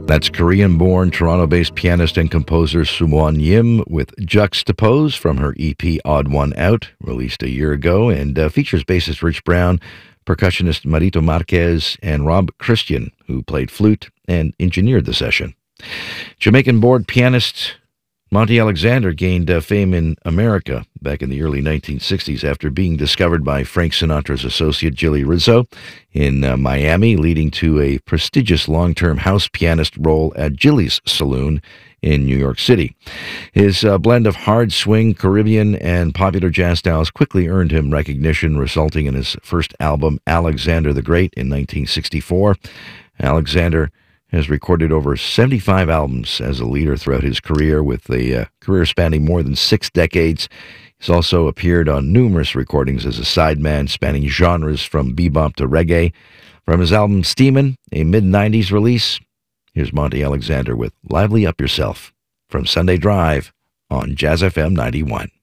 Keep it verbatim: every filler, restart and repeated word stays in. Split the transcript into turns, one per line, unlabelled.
That's Korean-born, Toronto-based pianist and composer Soo-won Yim with Juxtapose from her E P Odd One Out, released a year ago, and uh, features bassist Rich Brown, percussionist Marito Marquez, and Rob Christian, who played flute and engineered the session. Jamaican-born pianist Monty Alexander gained uh, fame in America back in the early nineteen sixties after being discovered by Frank Sinatra's associate Jilly Rizzo in uh, Miami, leading to a prestigious long-term house pianist role at Jilly's Saloon in New York City. His uh, blend of hard swing, Caribbean, and popular jazz styles quickly earned him recognition, resulting in his first album, Alexander the Great, in nineteen sixty-four. Alexander has recorded over seventy-five albums as a leader throughout his career, with a uh, career spanning more than six decades. He's also appeared on numerous recordings as a sideman, spanning genres from bebop to reggae. From his album Steamin', a mid nineties release, here's Monty Alexander with Lively Up Yourself from Sunday Drive on Jazz F M ninety-one.